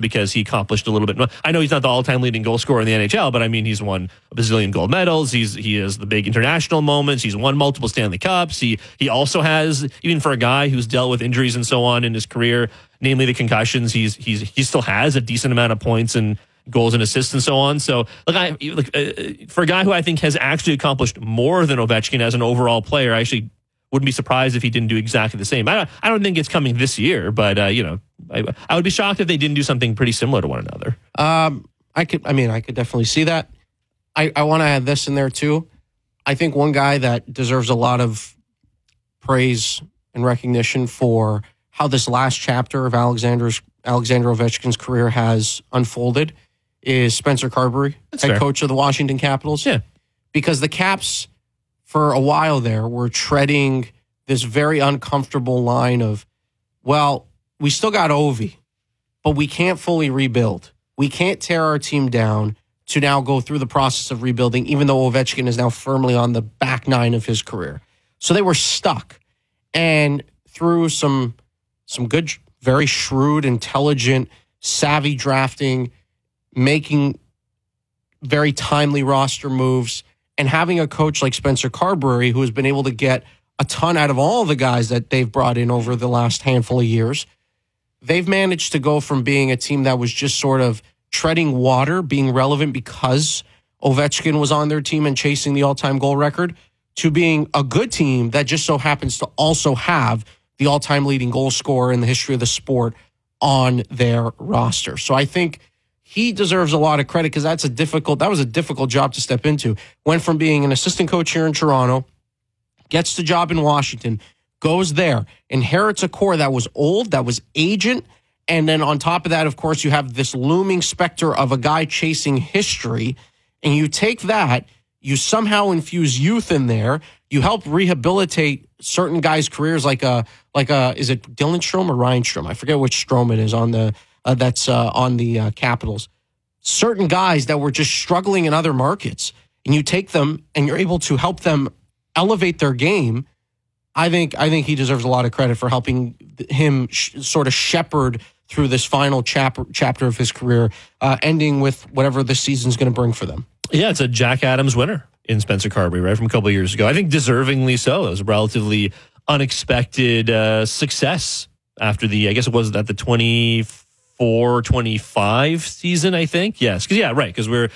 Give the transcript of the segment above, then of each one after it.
because he accomplished a little bit. I know he's not the all-time leading goal scorer in the NHL, but I mean, he's won a bazillion gold medals. He has the big international moments. He's won multiple Stanley Cups. He also has, even for a guy who's dealt with injuries and so on in his career, namely the concussions, he still has a decent amount of points and goals and assists and so on. So, for a guy who I think has actually accomplished more than Ovechkin as an overall player, I actually wouldn't be surprised if he didn't do exactly the same. I don't think it's coming this year, but I would be shocked if they didn't do something pretty similar to one another. I could definitely see that. I want to add this in there too. I think one guy that deserves a lot of praise and recognition for how this last chapter of Alexander Ovechkin's career has unfolded is Spencer Carberry, head coach of the Washington Capitals. Yeah. Because the Caps, for a while there, were treading this very uncomfortable line of, well, we still got Ovi, but we can't fully rebuild. We can't tear our team down to now go through the process of rebuilding, even though Ovechkin is now firmly on the back nine of his career. So they were stuck. And through some good, very shrewd, intelligent, savvy drafting, making very timely roster moves, and having a coach like Spencer Carberry, who has been able to get a ton out of all the guys that they've brought in over the last handful of years, they've managed to go from being a team that was just sort of treading water, being relevant because Ovechkin was on their team and chasing the all-time goal record, to being a good team that just so happens to also have the all-time leading goal scorer in the history of the sport on their roster. So I think he deserves a lot of credit because that was a difficult job to step into. Went from being an assistant coach here in Toronto, gets the job in Washington, goes there, inherits a core that was old, that was aging, and then on top of that, of course, you have this looming specter of a guy chasing history, and you take that, you somehow infuse youth in there, you help rehabilitate certain guys' careers, like is it Dylan Strome or Ryan Strome? I forget which Strome it is on the Capitals. Certain guys that were just struggling in other markets, and you take them and you're able to help them elevate their game. I think he deserves a lot of credit for helping him sort of shepherd through this final chapter of his career, ending with whatever this season's going to bring for them. Yeah, it's a Jack Adams winner in Spencer Carberry, right, from a couple of years ago. I think deservingly so. It was a relatively unexpected success after I guess it was at the 24-25 season, I think. Yes, because we're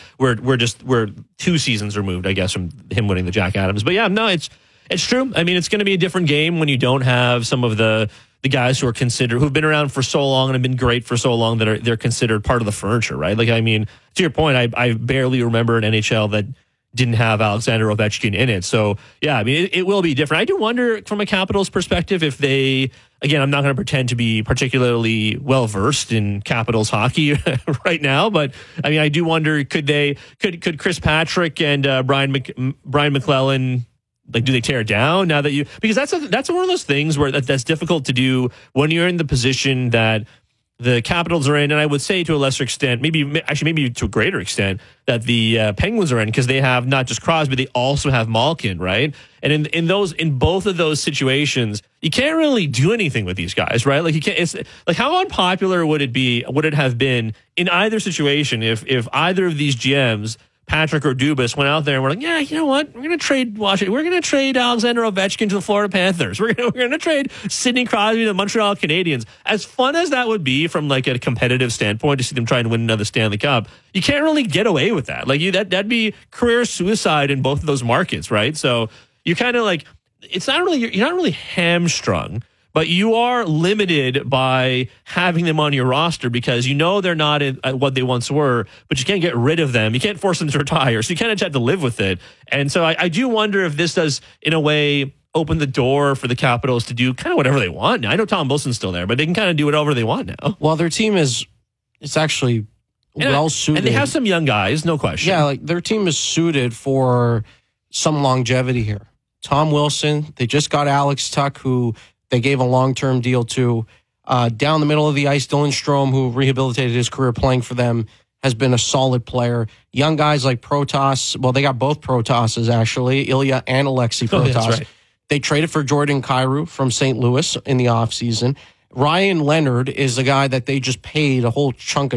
2 seasons removed, I guess, from him winning the Jack Adams. But yeah, no, it's true. I mean, it's going to be a different game when you don't have some of the guys who've been around for so long and have been great for so long that they're considered part of the furniture, right? Like, I mean, to your point, I barely remember an NHL that didn't have Alexander Ovechkin in it. So, yeah, I mean, it will be different. I do wonder from a Capitals perspective if they, again, I'm not going to pretend to be particularly well-versed in Capitals hockey right now, but I mean, I do wonder, could Chris Patrick and Brian McClellan, like, do they tear it down now that because that's one of those things where that's difficult to do when you're in the position that the Capitals are in, and I would say to a lesser extent, maybe to a greater extent, that the Penguins are in, because they have not just Crosby, they also have Malkin, right? And in both of those situations, you can't really do anything with these guys, right? Like, you can't. It's like, how unpopular would it have been in either situation if either of these GMs, Patrick or Dubas, went out there and were like, yeah, you know what? We're going to trade Washington. We're going to trade Alexander Ovechkin to the Florida Panthers. We're going to trade Sidney Crosby to the Montreal Canadiens. As fun as that would be from like a competitive standpoint to see them try and win another Stanley Cup, you can't really get away with that. Like, that'd be career suicide in both of those markets, right? So you kind of like, it's not really, you're not really hamstrung, but you are limited by having them on your roster because you know they're not at what they once were, but you can't get rid of them. You can't force them to retire. So you kind of have to live with it. And so I do wonder if this does, in a way, open the door for the Capitals to do kind of whatever they want. Now, I know Tom Wilson's still there, but they can kind of do whatever they want now. Well, their team it's actually well suited. And they have some young guys, no question. Yeah, like their team is suited for some longevity here. Tom Wilson, they just got Alex Tuch, who they gave a long-term deal to. Down the middle of the ice, Dylan Strome, who rehabilitated his career playing for them, has been a solid player. Young guys like Protas, well, they got both Protas's, actually, Ilya and Alexei Protas. That's right. They traded for Jordan Kyrou from St. Louis in the offseason. Ryan Leonard is the guy that they just paid a whole chunk of